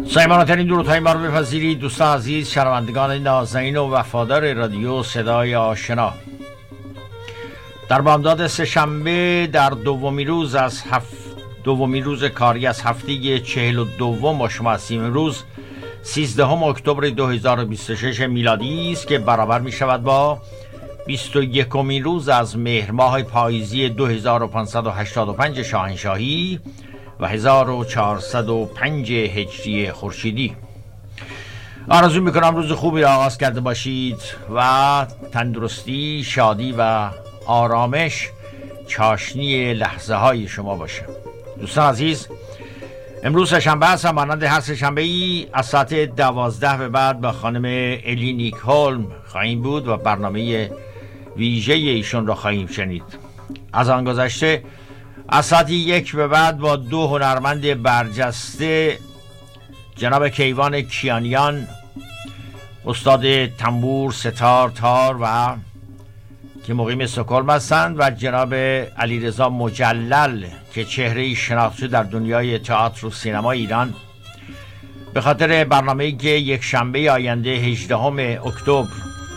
سایماناترین درودهای ما رو بپذیرید دوستان عزیز، شنوندگان نازنین و وفادار رادیو صدای آشنا. در بامداد سه‌شنبه در دومین روز کاری از هفته 42 با شما هستیم. امروز 13 اکتبر 2026 میلادی است که برابر می شود با 21مین روز از مهر ماه پاییزی 2585 شاهنشاهی و 1405 هجری خورشیدی. آرزو میکنم روز خوبی را آغاز کرده باشید و تندرستی، شادی و آرامش چاشنی لحظه های شما باشه. دوستان عزیز، امروز سه‌شنبه است. مانند هر سه‌شنبه ای از ساعت 12 به بعد با خانم الی نیکهولم خواهیم بود و برنامه ویژه ایشون را خواهیم شنید. از آن گذشته از ساعت 1 به بعد با دو هنرمند برجسته، جناب کیوان کیانیان استاد تنبور، ستار، تار و که مقیم استکهلم هستند و جناب علیرضا مجلل که چهره‌ای شناخته در دنیای تئاتر و سینما ایران، به خاطر برنامه‌ای که یک شنبه آینده 18 اکتبر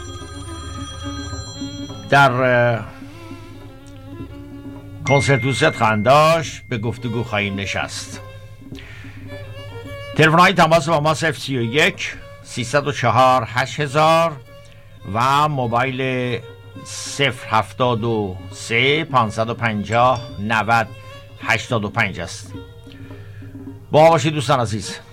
در کنسرت دوست خواهند داشت به گفتگو خواهیم نشست. تلفن های تماس با ما 031 304 8000 و موبایل 073 550 90 85 است. با ما باشید دوستان عزیز.